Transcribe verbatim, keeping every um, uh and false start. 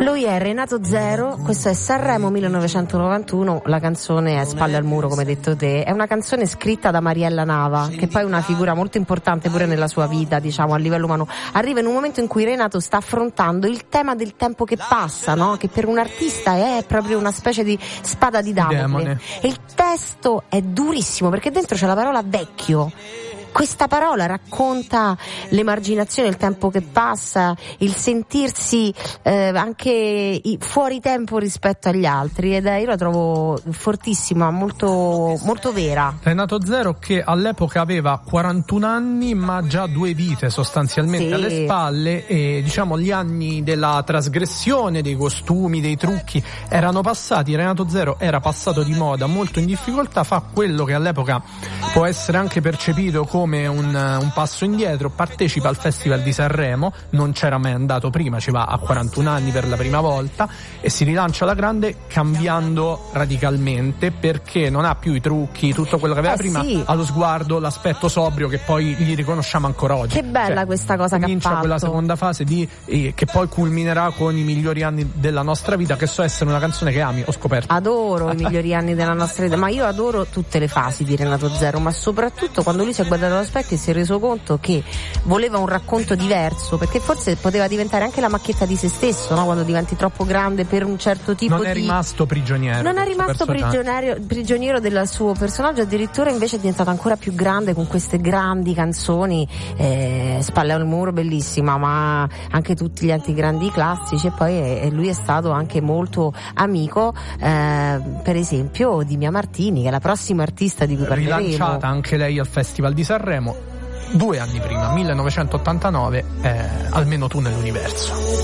Lui è Renato Zero, questo è Sanremo millenovecentonovantuno, la canzone è Spalle al muro, come hai detto te. È una canzone scritta da Mariella Nava, che poi è una figura molto importante pure nella sua vita, diciamo, a livello umano. Arriva in un momento in cui Renato sta affrontando il tema del tempo che passa, no? Che per un artista è proprio una specie di spada di Damocle. E il testo è durissimo, perché dentro c'è la parola vecchio. Questa parola racconta l'emarginazione, il tempo che passa, il sentirsi eh, anche fuori tempo rispetto agli altri, ed è, io la trovo fortissima, molto, molto vera. Renato Zero, che all'epoca aveva quarantuno anni ma già due vite sostanzialmente sì. alle spalle, e diciamo gli anni della trasgressione, dei costumi, dei trucchi erano passati. Renato Zero era passato di moda, molto in difficoltà, fa quello che all'epoca può essere anche percepito come come un, un passo indietro, partecipa al Festival di Sanremo, non c'era mai andato prima, ci va a quarantuno anni per la prima volta e si rilancia alla grande cambiando radicalmente, perché non ha più i trucchi, tutto quello che aveva eh prima, sì. ha lo sguardo, l'aspetto sobrio che poi gli riconosciamo ancora oggi. Che bella cioè, questa cosa che ha fatto. Comincia quella seconda fase di eh, che poi culminerà con i migliori anni della nostra vita, che so essere una canzone che ami, ho scoperto. Adoro i migliori anni della nostra vita, ma io adoro tutte le fasi di Renato Zero, ma soprattutto quando lui si è guardato allo specchio e si è reso conto che voleva un racconto diverso, perché forse poteva diventare anche la macchietta di se stesso, no? Quando diventi troppo grande per un certo tipo non di... è rimasto prigioniero. Non è rimasto prigioniero, prigioniero del suo personaggio, addirittura invece è diventato ancora più grande con queste grandi canzoni, eh, Spalle al muro, bellissima, ma anche tutti gli altri grandi classici, e poi eh, lui è stato anche molto amico, eh, per esempio, di Mia Martini, che è la prossima artista di cui parleremo. Rilanciata anche lei al Festival di Sanremo due anni prima, millenovecentottantanove, eh, Almeno tu nell'universo.